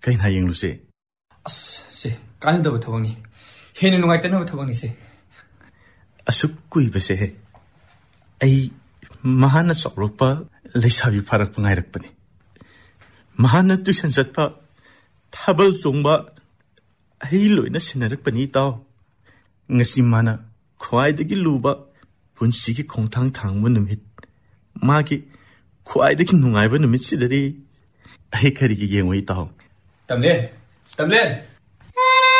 Kain hayang luse. Se, kanin daw tawang ni. Hena nungay tanaw tawang ni se. Asuk kuy base he. Ay mahana sokrok pa laysabi farak pangairak pa ni. Mahana tuisan sat pa tabal zongba ay loy na sinarak pa ni tao. Ngasi mana khwaidagi luba punsigi khongthang thangba numit. Magi khwaidagi nungayba numit sidari ay karigi yengway tao. Tamlen!